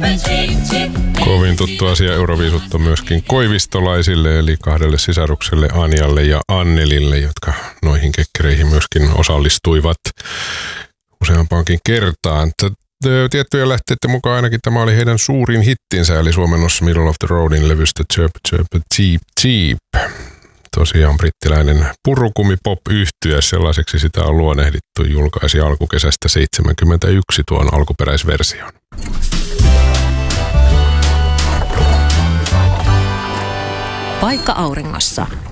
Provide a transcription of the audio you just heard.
Kovin tuttu asia Euroviisut on myöskin koivistolaisille, eli kahdelle sisarukselle Anjalle ja Annelille, jotka noihin kekkereihin myöskin osallistuivat useampaankin kertaan. Tiettyjä lähteiden mukaan ainakin tämä oli heidän suurin hittinsä, eli suomennos Middle of the Roadin levystä Chirp Chirp Cheep Cheep. Tosiaan brittiläinen purukumi-pop-yhtye, sellaiseksi sitä on luonehdittu, julkaisi alkukesästä 1971 tuon alkuperäisversion. Paikka auringossa.